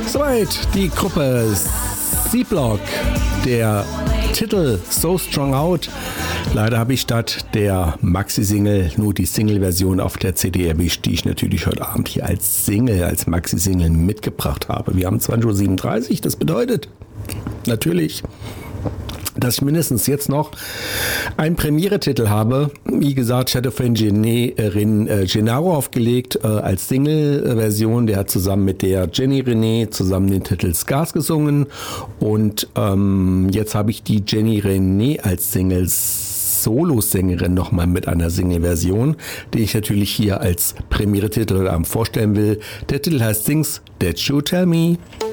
Soweit die Gruppe C-Block, der Titel So Strung Out. Leider habe ich statt der Maxi-Single nur die Single-Version auf der CD erwischt, die ich natürlich heute Abend hier als Single, als Maxi-Single mitgebracht habe. Wir haben 20:37 Uhr, das bedeutet natürlich, dass ich mindestens jetzt noch einen Premiere-Titel habe. Wie gesagt, ich hatte vorhin Gennaro aufgelegt als Single-Version. Der hat zusammen mit der Jenny René zusammen den Titel Scars gesungen. Und jetzt habe ich die Jenny René als Solo-Sängerin nochmal mit einer Single-Version, die ich natürlich hier als Premiere-Titel vorstellen will. Der Titel heißt Things That You Tell Me.